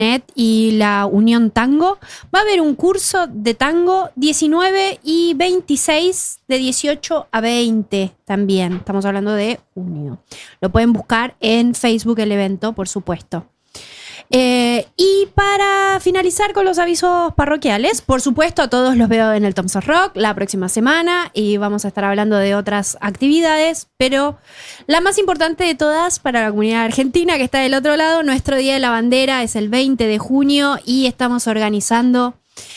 y la Unión Tango. Va a haber un curso de tango 19 y 26 de 18 a 20 también. Estamos hablando de junio. Lo pueden buscar en Facebook el evento, por supuesto. Y para finalizar con los avisos parroquiales, por supuesto, a todos los veo en el Thompson Rock la próxima semana y vamos a estar hablando de otras actividades, pero la más importante de todas para la comunidad argentina que está del otro lado, nuestro Día de la Bandera es el 20 de junio y estamos organizando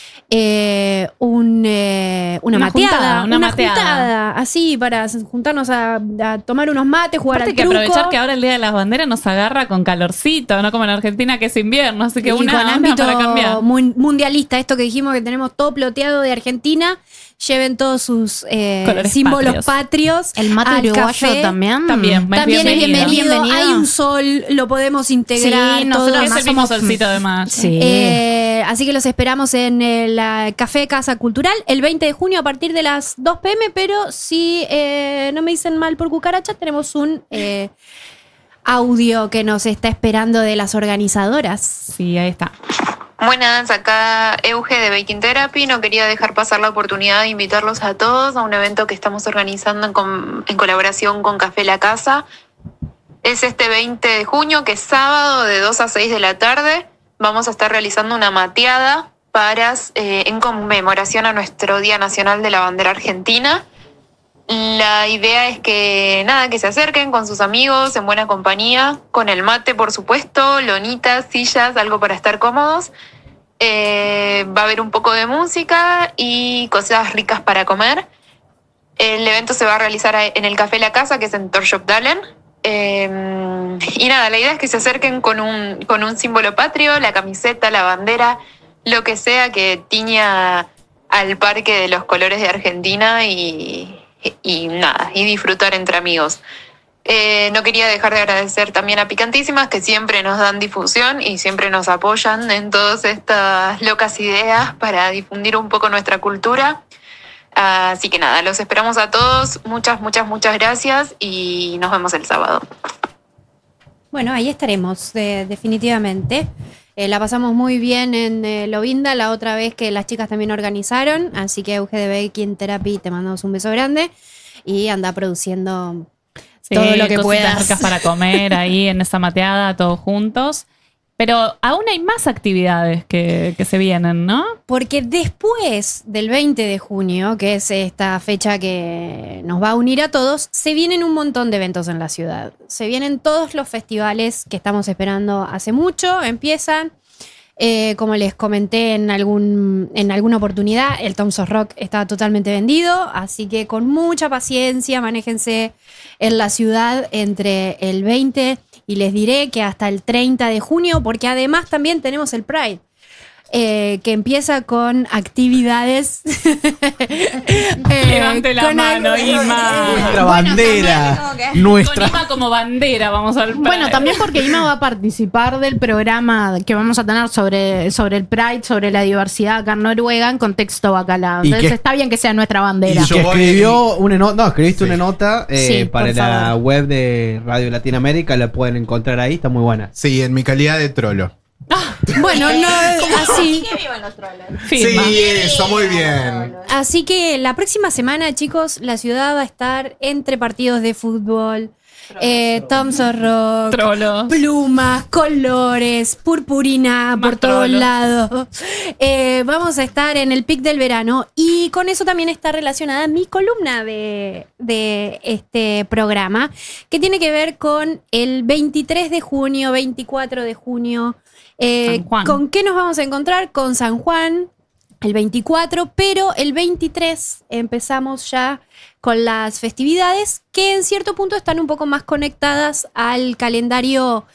una mateada, una juntada, así para juntarnos a tomar unos mates, jugar al truco. Hay que aprovechar que ahora el Día de las Banderas nos agarra con calorcito, no como en Argentina que es invierno, así que con una ámbito para cambiar. Mundialista, esto que dijimos que tenemos todo ploteado de Argentina, lleven todos sus símbolos patrios. El mate uruguayo café. también También es bienvenido. Hay un sol, lo podemos integrar. Sí, nosotros es el mismo solcito de mayo. Sí. Así que los esperamos en el Café Casa Cultural el 20 de junio a partir de las 2 p.m. Pero si no me dicen mal por cucaracha, tenemos un audio que nos está esperando de las organizadoras. Sí, ahí está. Buenas, acá Euge de Baking Therapy. No quería dejar pasar la oportunidad de invitarlos a todos a un evento que estamos organizando en colaboración con Café La Casa. Es este 20 de junio, que es sábado, de 2 a 6 de la tarde. Vamos a estar realizando una mateada en conmemoración a nuestro Día Nacional de la Bandera Argentina. La idea es que se acerquen con sus amigos, en buena compañía, con el mate, por supuesto, lonitas, sillas, algo para estar cómodos. Va a haber un poco de música y cosas ricas para comer. El evento se va a realizar en el Café La Casa, que es en Torshov-Dalen. Y la idea es que se acerquen con un símbolo patrio, la camiseta, la bandera, lo que sea que tiña al parque de los colores de Argentina y disfrutar entre amigos. No quería dejar de agradecer también a Picantísimas, que siempre nos dan difusión y siempre nos apoyan en todas estas locas ideas para difundir un poco nuestra cultura. Así que los esperamos a todos. Muchas gracias y nos vemos el sábado. Bueno, ahí estaremos, definitivamente. La pasamos muy bien en Lovinda la otra vez que las chicas también organizaron, así que Euge de Baking Therapy, te mandamos un beso grande y anda produciendo todo lo que puedas. Ricas para comer ahí en esa mateada, todos juntos. Pero aún hay más actividades que se vienen, ¿no? Porque después del 20 de junio, que es esta fecha que nos va a unir a todos, se vienen un montón de eventos en la ciudad. Se vienen todos los festivales que estamos esperando hace mucho, empiezan. Como les comenté en alguna oportunidad, el Thompson Rock está totalmente vendido, así que con mucha paciencia manéjense en la ciudad entre el 20 y les diré que hasta el 30 de junio, porque además también tenemos el Pride, que empieza con actividades. Levante la mano, Ima. Nuestra bandera. Con Ima como bandera vamos al Pride. Bueno, también porque Ima va a participar del programa que vamos a tener sobre el Pride, sobre la diversidad acá en Noruega, en contexto bacalao. Entonces está bien que sea nuestra bandera. Y que escribiste una nota para la favor. web de Radio Latinoamérica, la pueden encontrar ahí, está muy buena. Sí, en mi calidad de trolo. Bueno, no así. Que vivan los troles. Firma. Sí, eso, muy bien. Así que la próxima semana, chicos, la ciudad va a estar entre partidos de fútbol, Thompson Rock, Trolos, plumas, colores, purpurina por todos lados. Vamos a estar en el pic del verano y con eso también está relacionada mi columna de este programa, que tiene que ver con el 23 de junio, 24 de junio. San Juan. ¿Con qué nos vamos a encontrar? Con San Juan, el 24, pero el 23 empezamos ya con las festividades que en cierto punto están un poco más conectadas al calendario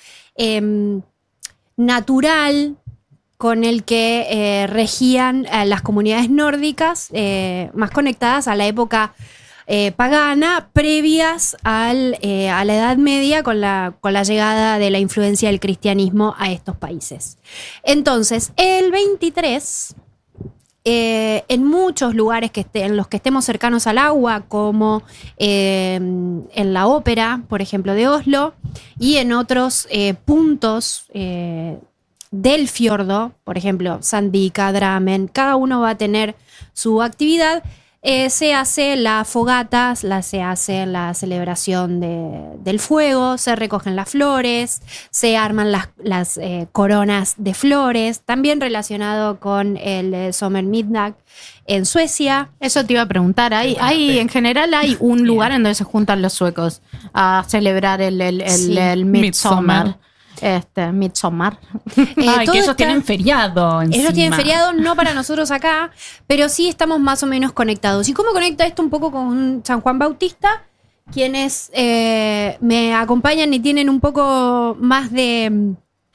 natural con el que regían las comunidades nórdicas, más conectadas a la época pagana, previas a la Edad Media con la llegada de la influencia del cristianismo a estos países. Entonces, el 23, en muchos lugares en los que estemos cercanos al agua, como en la ópera, por ejemplo, de Oslo, y en otros puntos del fiordo, por ejemplo, Sandvika, Drammen, cada uno va a tener su actividad. Se hace las fogatas, se hace la celebración del fuego, se recogen las flores, se arman las coronas de flores, también relacionado con el Sommermiddag en Suecia. Eso te iba a preguntar. En general hay un lugar en donde se juntan los suecos a celebrar el Midsommar. Midsommar. Que ellos tienen feriado encima. Ellos tienen feriado, no para nosotros acá, pero sí estamos más o menos conectados. ¿Y cómo conecta esto un poco con San Juan Bautista? Quienes me acompañan y tienen un poco más de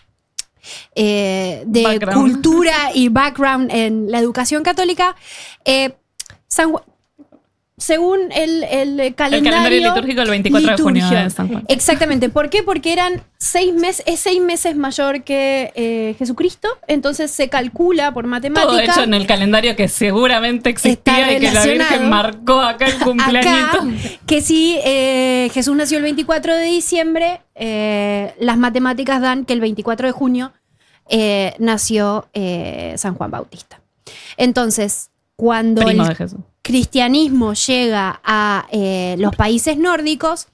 cultura y background en la educación católica. Según el calendario litúrgico, el 24 de junio de San Juan. Exactamente. ¿Por qué? Porque eran 6 meses mayor que Jesucristo. Entonces se calcula por matemática. Todo hecho en el calendario que seguramente existía y que la Virgen marcó acá el cumpleañito. Acá, que si Jesús nació el 24 de diciembre, las matemáticas dan que el 24 de junio nació San Juan Bautista. Entonces, cuando Primo de Jesús. Cristianismo llega a los países nórdicos,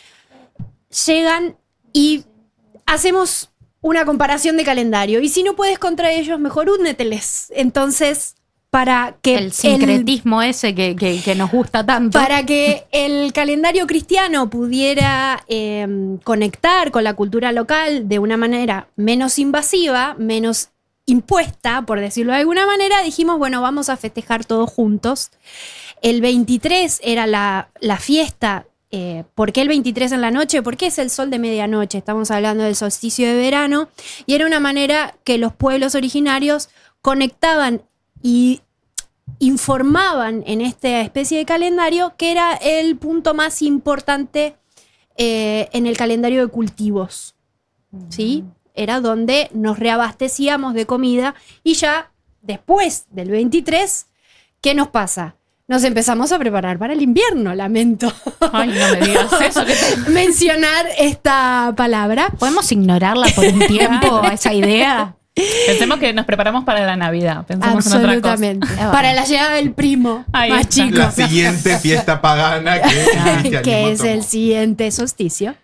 llegan y hacemos una comparación de calendario. Y si no puedes contra ellos, mejor úneteles. Entonces, para que el sincretismo ese que nos gusta tanto. Para que el calendario cristiano pudiera conectar con la cultura local de una manera menos invasiva, menos impuesta, por decirlo de alguna manera, dijimos, bueno, vamos a festejar todos juntos. El 23 era la fiesta. ¿Por qué el 23 en la noche? Porque es el sol de medianoche. Estamos hablando del solsticio de verano. Y era una manera que los pueblos originarios conectaban y informaban en esta especie de calendario que era el punto más importante en el calendario de cultivos. ¿Sí? Era donde nos reabastecíamos de comida y ya después del 23, ¿qué nos pasa? Nos empezamos a preparar para el invierno, lamento. Ay, no me digas eso. Mencionar esta palabra. ¿Podemos ignorarla por un tiempo, esa idea? Pensemos que nos preparamos para la Navidad. Pensemos en otra cosa. Absolutamente. Para la llegada del primo más chico. La siguiente fiesta pagana que es el siguiente solsticio.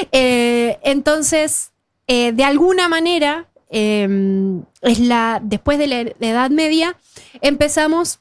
Entonces, de alguna manera, después de la Edad Media, empezamos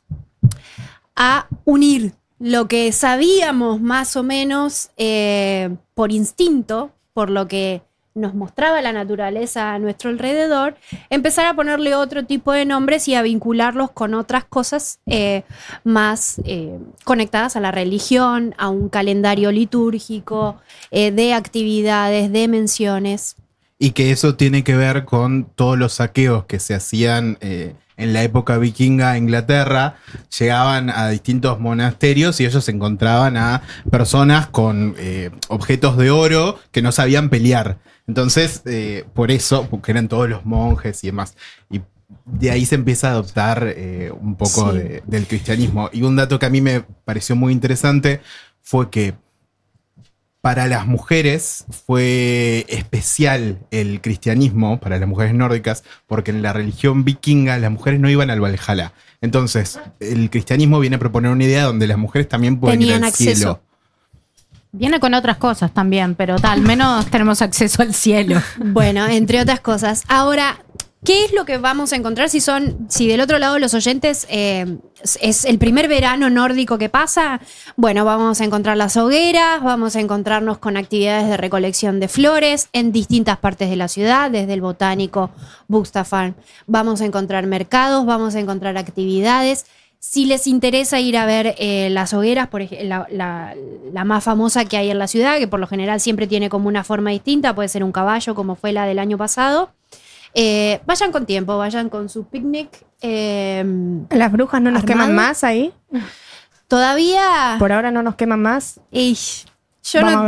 a unir lo que sabíamos más o menos por instinto, por lo que nos mostraba la naturaleza a nuestro alrededor, empezar a ponerle otro tipo de nombres y a vincularlos con otras cosas más conectadas a la religión, a un calendario litúrgico, de actividades, de menciones. Y que eso tiene que ver con todos los saqueos que se hacían en la época vikinga a Inglaterra. Llegaban a distintos monasterios y ellos encontraban a personas con objetos de oro que no sabían pelear. Entonces, por eso, porque eran todos los monjes y demás. Y de ahí se empieza a adoptar un poco del cristianismo. Y un dato que a mí me pareció muy interesante fue que para las mujeres fue especial el cristianismo, para las mujeres nórdicas, porque en la religión vikinga las mujeres no iban al Valhalla. Entonces, el cristianismo viene a proponer una idea donde las mujeres también pueden ir al cielo. Viene con otras cosas también, pero al menos tenemos acceso al cielo. Bueno, entre otras cosas. Ahora, ¿qué es lo que vamos a encontrar si del otro lado los oyentes es el primer verano nórdico que pasa? Bueno, vamos a encontrar las hogueras, vamos a encontrarnos con actividades de recolección de flores en distintas partes de la ciudad, desde el botánico Bukstafan. Vamos a encontrar mercados, vamos a encontrar actividades. Si les interesa ir a ver las hogueras, por ejemplo, la más famosa que hay en la ciudad, que por lo general siempre tiene como una forma distinta, puede ser un caballo como fue la del año pasado. Vayan con tiempo, vayan con su picnic. ¿Las brujas no nos queman más ahí? Todavía. Por ahora no nos queman más. Yo no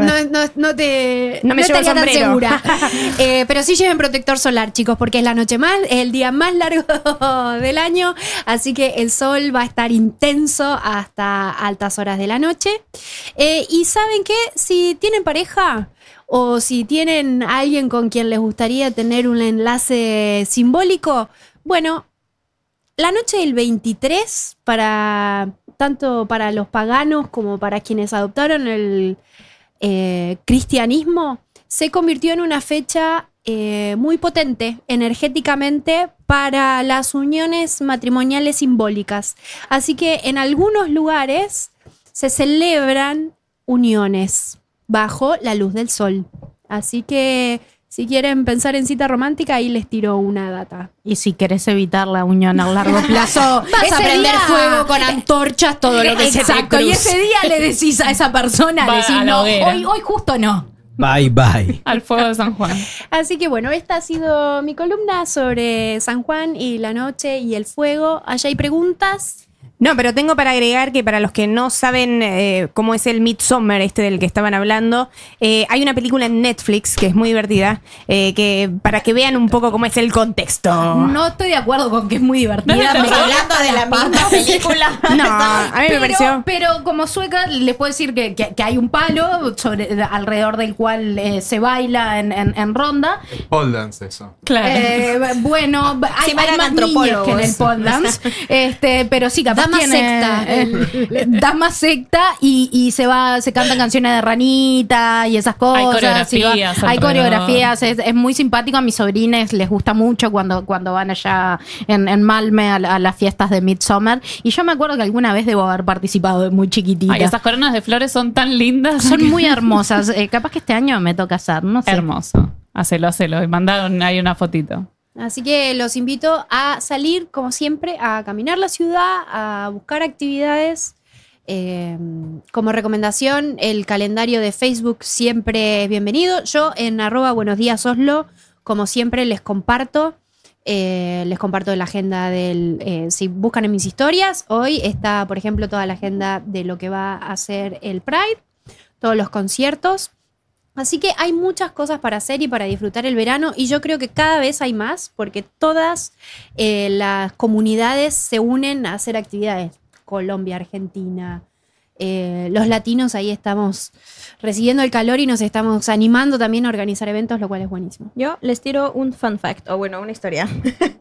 me llevo estaría tan sombrero. segura. Pero sí lleven protector solar, chicos, porque es el día más largo del año. Así que el sol va a estar intenso hasta altas horas de la noche. Y ¿saben qué? Si tienen pareja, o si tienen a alguien con quien les gustaría tener un enlace simbólico, bueno, la noche del 23, tanto para los paganos como para quienes adoptaron el cristianismo, se convirtió en una fecha muy potente energéticamente para las uniones matrimoniales simbólicas. Así que en algunos lugares se celebran uniones bajo la luz del sol. Así que si quieren pensar en cita romántica, ahí les tiro una data. Y si querés evitar la unión a largo plazo, vas a prender fuego con antorchas, todo lo que se te exacto, y ese día le decís a esa persona, Va decís, a la no, hoguera. hoy justo no. Bye, bye. Al fuego de San Juan. Así que bueno, esta ha sido mi columna sobre San Juan y la noche y el fuego. ¿Allá hay preguntas? No, pero tengo para agregar que para los que no saben cómo es el Midsommar del que estaban hablando, hay una película en Netflix que es muy divertida, que para que vean un poco cómo es el contexto. No estoy de acuerdo con que es muy divertida. No, me estamos hablando de la misma película. No, a mí me pareció. Pero como sueca, les puedo decir que hay un palo alrededor del cual se baila en ronda. Pole dance, eso. Claro. Bueno, hay bailan más niños antropólogos. que en el pole dance. Pero sí, capaz Dama tiene dama secta y se cantan canciones de ranita y esas cosas. coreografías Hay alrededor. coreografías, es muy simpático. A mis sobrines les gusta mucho cuando van allá en Malmö a las fiestas de Midsommar. Y yo me acuerdo que alguna vez debo haber participado de muy chiquitita. Ay, esas coronas de flores son tan lindas. Son muy hermosas. Capaz que este año me toca hacer, no sé. Hermoso. Hacelo. Y mandaron ahí una fotito. Así que los invito a salir, como siempre, a caminar la ciudad, a buscar actividades. Como recomendación, el calendario de Facebook siempre es bienvenido. Yo en @buenosdiasoslo, como siempre, les comparto la agenda si buscan en mis historias. Hoy está, por ejemplo, toda la agenda de lo que va a ser el Pride, todos los conciertos. Así que hay muchas cosas para hacer y para disfrutar el verano, y yo creo que cada vez hay más porque todas las comunidades se unen a hacer actividades. Colombia, Argentina, los latinos ahí estamos recibiendo el calor y nos estamos animando también a organizar eventos, lo cual es buenísimo. Yo les tiro un fun fact, o bueno, una historia.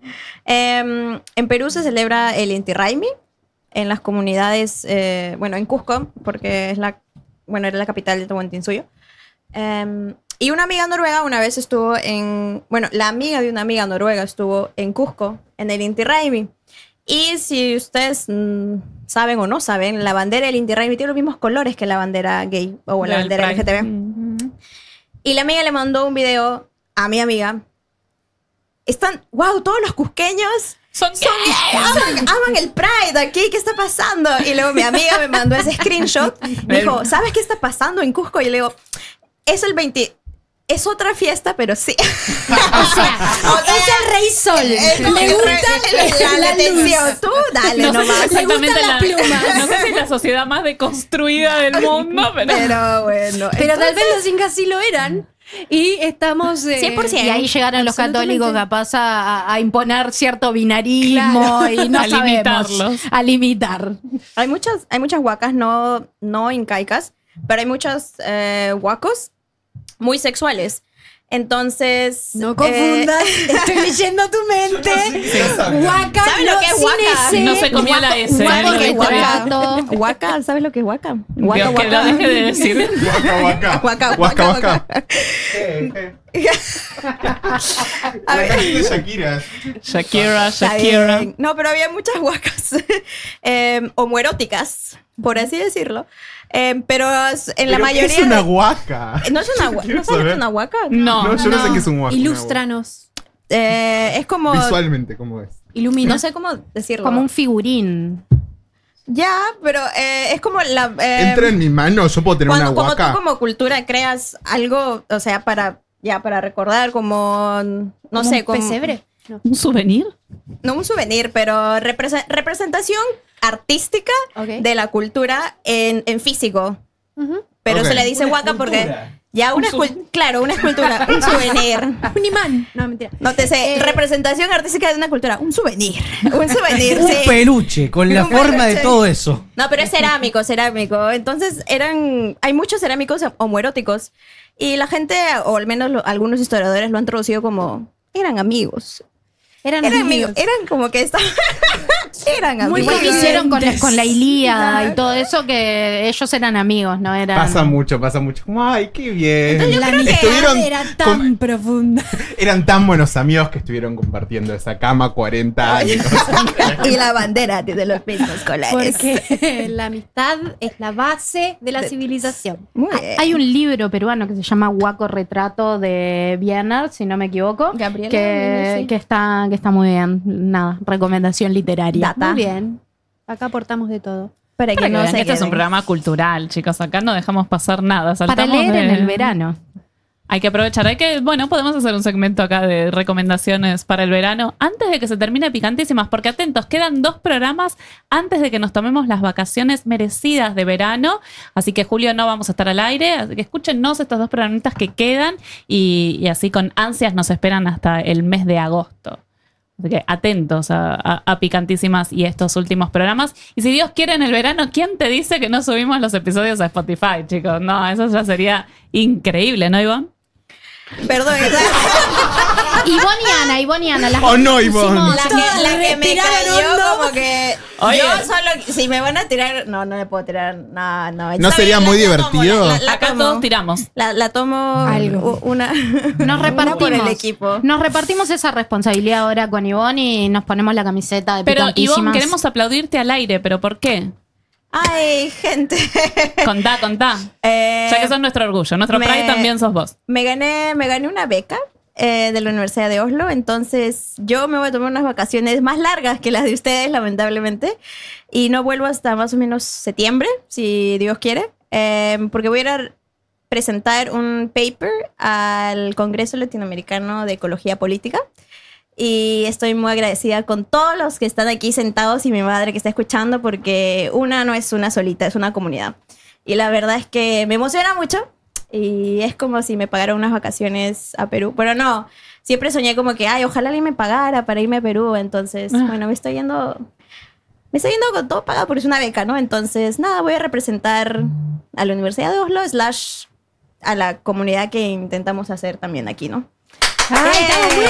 En Perú se celebra el Inti Raymi en las comunidades, en Cusco, porque era la capital de Tahuantinsuyo. Y una amiga noruega una vez estuvo la amiga de una amiga noruega estuvo en Cusco, en el Inti Raymi. Y si ustedes saben o no saben, la bandera del Inti Raymi tiene los mismos colores que la bandera gay o la bandera LGTB. Y la amiga le mandó un video a mi amiga. Wow, todos los cusqueños aman el Pride aquí, ¿qué está pasando? Y luego mi amiga me mandó ese screenshot. Me dijo, ¿sabes qué está pasando en Cusco? Y le digo, es el 20... Es otra fiesta, pero sí. O sea, es el Rey Sol. Le gusta la atención. Tú dale No sé nomás. si exactamente gustan las plumas. No sé si es la sociedad más deconstruida del mundo, pero bueno. Pero tal vez los incas sí lo eran. Y estamos... 100%. Y ahí llegaron los Absolutamente. católicos capaz a imponer cierto binarismo y no A sabemos. limitarlos. A limitar. Hay muchas huacas no incaicas, pero hay muchos huacos muy sexuales. Entonces... No confundas, estoy leyendo tu mente. Huaca, ¿Sabes lo que es huaca? no se comió la S. ¿Sabes lo que es Huaca. huaca? Huaca, ¿sabes lo que es huaca? Dios, que lo deje de decir. Huaca. A ver. Shakira. Está bien. No, pero había muchas huacas homoeróticas, por así decirlo. Pero en la mayoría. ¿Qué es una huaca? ¿No es una huaca? ¿No sabes qué es una huaca? No. Yo no sé qué es un huaca. Ilústranos. Es como. Visualmente, ¿cómo es? Ilumina. No sé cómo decirlo. Como un figurín. Ya, pero es como la. Entra en mi mano, yo puedo tener una como huaca. tú como cultura creas algo, o sea, para recordar como, no sé, un como... pesebre. No. ¿Un souvenir? No un souvenir, pero representación artística Ok. de la cultura en físico. Ujú. Pero Ok. se le dice Una huaca porque escultura. Ya, claro, una escultura, un souvenir. Un imán. No, mentira. Nótese, representación artística de una cultura, un souvenir. Un souvenir, Un sí. peluche con la Un forma de peluche. todo eso. No, pero es cerámico. Entonces hay muchos cerámicos homoeróticos. Y la gente, o al menos algunos historiadores lo han traducido como, eran amigos. Eran Amigos. Eran como que estaban... eran amigos. Muy como hicieron con la Ilíada y todo eso, que ellos eran amigos, no eran... Pasa mucho. Como, ay, qué bien. La amistad Estuvieron era tan profunda. Eran tan buenos amigos que estuvieron compartiendo esa cama 40 años. Y la bandera de los mismos colores. Porque la amistad es la base de la civilización. Muy bien. Hay un libro peruano que se llama Huaco Retrato de Biener, si no me equivoco, Gabriela que Biener, sí. está muy bien. Nada, recomendación literaria. Data. Muy bien. Acá aportamos de todo. Para que Para que no vean se que este es un queden. programa cultural, chicos. Acá no dejamos pasar nada. Para Saltamos leer en de- el verano. Hay que aprovechar. Podemos hacer un segmento acá de recomendaciones para el verano antes de que se termine Picantísimas, porque atentos, quedan 2 programas antes de que nos tomemos las vacaciones merecidas de verano. Así que julio no vamos a estar al aire. Así que escúchenos estos 2 programitas que quedan y así con ansias nos esperan hasta el mes de agosto. Así que atentos a Picantísimas y estos últimos programas. Y si Dios quiere en el verano, ¿quién te dice que no subimos los episodios a Spotify, chicos? No, eso ya sería increíble, ¿no, Ivonne? Perdón, Ivonne y Ana, las Oh, no, Ivonne. la que me Respiraron cayó hondo. como que Oye. yo solo si me van a tirar no le puedo tirar no ¿No está sería bien, muy la tomo, divertido? Acá tomo. todos tiramos. La tomo Algo. una Nos una repartimos. por el equipo. Nos repartimos esa responsabilidad ahora con Ivonne y nos ponemos la camiseta de Pero Picantísimas. Ivonne, queremos aplaudirte al aire, ¿pero por qué? Ay, gente. Contá. Ya que sos nuestro orgullo. Nuestro me- pride también sos vos. Me gané una beca de la Universidad de Oslo, entonces yo me voy a tomar unas vacaciones más largas que las de ustedes, lamentablemente, y no vuelvo hasta más o menos septiembre, si Dios quiere, porque voy a ir a presentar un paper al Congreso Latinoamericano de Ecología Política. Y estoy muy agradecida con todos los que están aquí sentados y mi madre que está escuchando, porque una no es una solita, es una comunidad. Y la verdad es que me emociona mucho y es como si me pagaran unas vacaciones a Perú. Pero no, siempre soñé como que, ay, ojalá alguien me pagara para irme a Perú. Entonces, bueno, me estoy yendo con todo pagado porque es una beca, ¿no? Entonces, nada, voy a representar a la Universidad de Oslo / a la comunidad que intentamos hacer también aquí, ¿no? Ay, estamos muy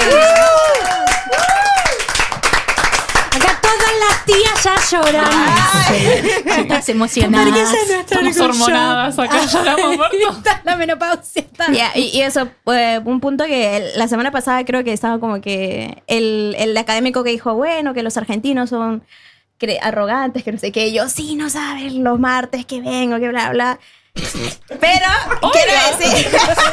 Acá todas las tías ya llorando. Estás emocionada. Porque ese es nuestro Estamos orgullo. hormonadas acá, lloramos por todo. Está la menopausia. Está. Y eso, un punto que la semana pasada creo que estaba como que el académico que dijo, bueno, que los argentinos son arrogantes, que no sé qué. Y yo, sí, no saben los martes que vengo, que bla, bla. Pero, quiero decir...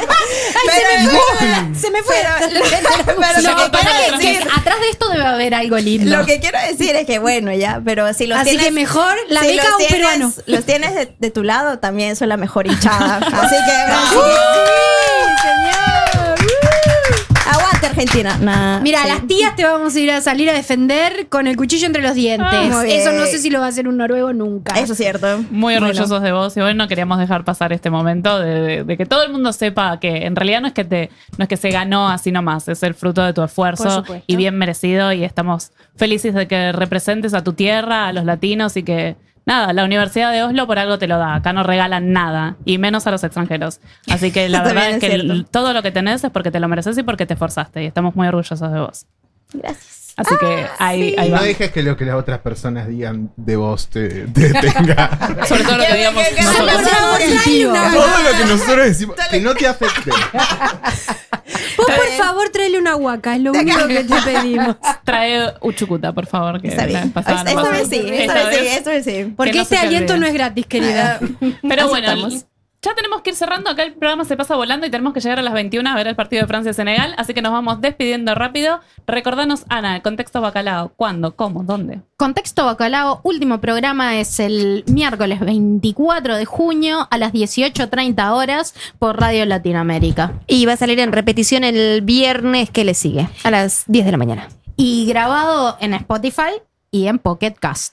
Se me fue. Pero No, lo que para quiero que decir... atrás de esto debe haber algo lindo. Lo que quiero decir es que, bueno, ya, pero si los Así tienes... que mejor la si beca los a un tienes- peruano. Los tienes de tu lado, también son la mejor hinchada. Así que, Brasil, señor. aguante Argentina. Nah, Mira, sí. las tías te vamos a ir a salir a defender con el cuchillo entre los dientes. Muy bien. Eso no sé si lo va a hacer un noruego nunca. Eso es cierto. Muy Bueno. orgullosos de vos y bueno, no queríamos dejar pasar este momento de que todo el mundo sepa que en realidad no es que se ganó así nomás, es el fruto de tu Por esfuerzo supuesto. y bien merecido y estamos felices de que representes a tu tierra, a los latinos y que nada, la Universidad de Oslo por algo te lo da, acá no regalan nada y menos a los extranjeros. Así que la verdad También es es que cierto. todo lo que tenés es porque te lo mereces y porque te esforzaste y estamos muy orgullosos de vos. Gracias. Así que ahí Y va. no dejes que lo que las otras personas digan de vos te detenga. Sobre todo lo que digamos que- nosotros. Por favor, tráele una Todo lo que nosotros decimos, que no te afecte. Vos, por favor, tráele una huaca. Es lo único que te pedimos. Trae Uchucuta, por favor. Que Está la bien. vez pasada no Esta pasó. vez sí, esta vez sí. Porque Que no este se te aliento olvide. no es gratis, querida. Pero bueno, Aceptamos. ya tenemos que ir cerrando. Acá el programa se pasa volando y tenemos que llegar a las 21 a ver el partido de Francia-Senegal. Así que nos vamos despidiendo rápido. Recordanos, Ana, el contexto bacalao. ¿Cuándo? ¿Cómo? ¿Dónde? Contexto Bacalao, último programa es el miércoles 24 de junio a las 18:30 horas por Radio Latinoamérica. Y va a salir en repetición el viernes que le sigue, a las 10 de la mañana. Y grabado en Spotify y en Pocket Cast.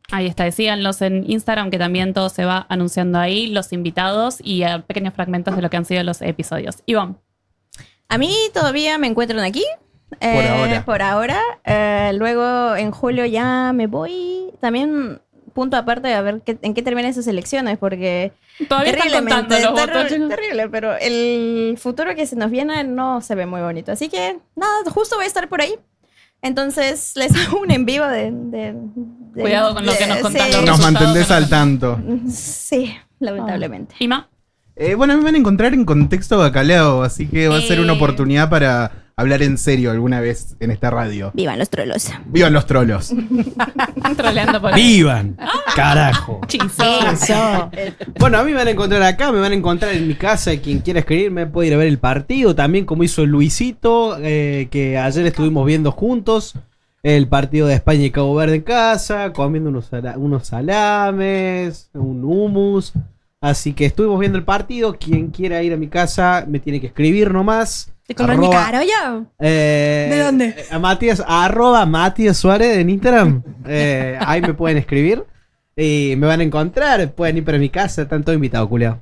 Ahí está, síganlos en Instagram, que también todo se va anunciando ahí, los invitados y pequeños fragmentos de lo que han sido los episodios. Ivonne. A mí todavía me encuentran aquí. Por ahora. Luego en julio ya me voy. También punto aparte a ver en qué terminan esas elecciones, porque Todavía están contando los votos. terrible, pero el futuro que se nos viene no se ve muy bonito. Así que nada, justo voy a estar por ahí. Entonces les hago un en vivo de Cuidado con lo que nos contás. sí. los Nos resultados mantendés que al nos- tanto. Sí, lamentablemente. Ima. Bueno, a mí me van a encontrar en Contexto Bacalao, así que va a ser una oportunidad para hablar en serio alguna vez en esta radio. Vivan los trolos. ¡Vivan los trolos! Troleando por ahí. ¡Vivan! ¡Carajo! Chizo. Bueno, a mí me van a encontrar acá, me van a encontrar en mi casa. Quien quiera escribirme puede ir a ver el partido. También como hizo Luisito, que ayer estuvimos viendo juntos el partido de España y Cabo Verde en casa, comiendo unos salames, un hummus. Así que estuvimos viendo el partido. Quien quiera ir a mi casa me tiene que escribir nomás. ¿Te coló en mi cara ya? ¿De dónde? @ Matías Suárez en Instagram. Ahí me pueden escribir. Y me van a encontrar. Pueden ir para mi casa. Están todos invitados, culiao.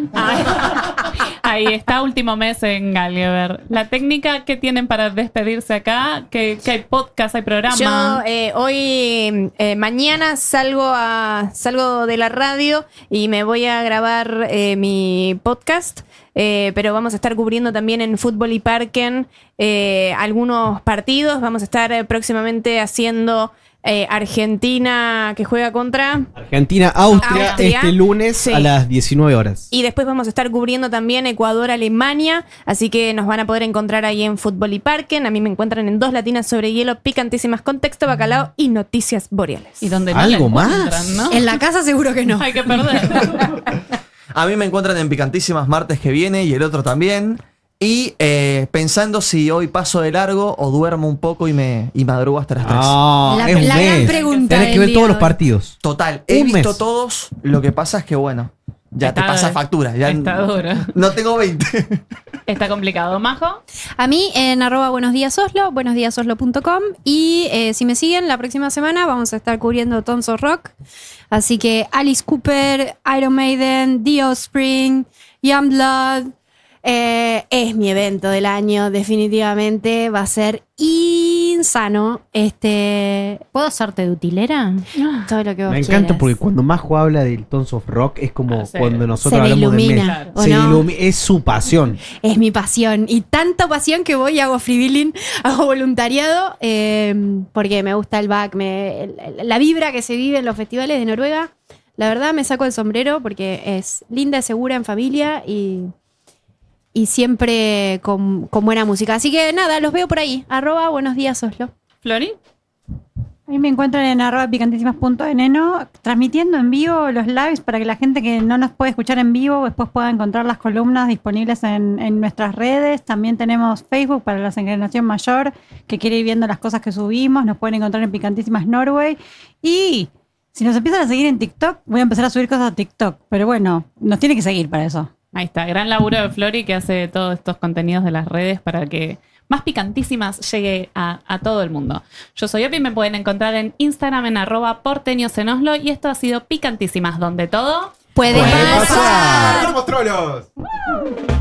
Ahí está, último mes en Gallagher. La técnica que tienen para despedirse acá, que hay podcast, hay programa. Yo hoy, mañana salgo de la radio y me voy a grabar mi podcast. Pero vamos a estar cubriendo también en Fútbol y Parken algunos partidos. Vamos a estar próximamente haciendo Argentina que juega contra. Argentina-Austria este lunes Sí. a las 19 horas. Y después vamos a estar cubriendo también Ecuador-Alemania. Así que nos van a poder encontrar ahí en Fútbol y Parken. A mí me encuentran en 2 latinas sobre hielo, picantísimas, Contexto Bacalao y Noticias Boreales. Y donde no ¿Algo la más? encuentran, ¿no? En la casa seguro que no. Hay que perder. A mí me encuentran en Picantísimas martes que viene y el otro también. Y pensando si hoy paso de largo o duermo un poco y madrugo hasta las 3. No, La- es un la gran mes. pregunta Tenés que del ver día todos de los hoy. partidos. Total, he Un visto mes. todos. Lo que pasa es que, bueno, ya Está- te pasa factura. Ya está duro. No tengo 20. Está complicado. Majo. A mí en @buenosdiasoslo, buenosdiasoslo.com y si me siguen la próxima semana vamos a estar cubriendo Tons of Rock. Así que Alice Cooper, Iron Maiden, The Offspring, Youngblood. Es mi evento del año, definitivamente. Va a ser insano. ¿Puedo hacerte de utilera? Todo lo que vos Me encanta quieras. porque cuando Majo habla del Tons of Rock es como Sí. cuando nosotros Se me hablamos de ilumina, metal. ¿o Se no? ilumina, es su pasión. Es mi pasión. Y tanta pasión que voy y hago free billing, hago voluntariado, porque me gusta el back, la vibra que se vive en los festivales de Noruega. La verdad me saco el sombrero porque es linda, es segura, en familia y siempre con buena música. Así que nada, los veo por ahí. @buenosdiasoslo. Flori. Ahí me encuentran en @picantísimas.eneno transmitiendo en vivo los lives para que la gente que no nos puede escuchar en vivo después pueda encontrar las columnas disponibles en nuestras redes. También tenemos Facebook para la generación mayor que quiere ir viendo las cosas que subimos. Nos pueden encontrar en Picantísimas Norway. Y si nos empiezan a seguir en TikTok, voy a empezar a subir cosas a TikTok. Pero bueno, nos tiene que seguir para eso. Ahí está, gran laburo de Flori que hace todos estos contenidos de las redes para que Más Picantísimas llegue a todo el mundo. Yo soy Opi, me pueden encontrar en Instagram en @porteñosenoslo y esto ha sido Picantísimas, donde todo Puede pasar. ¡Vamos, trolos!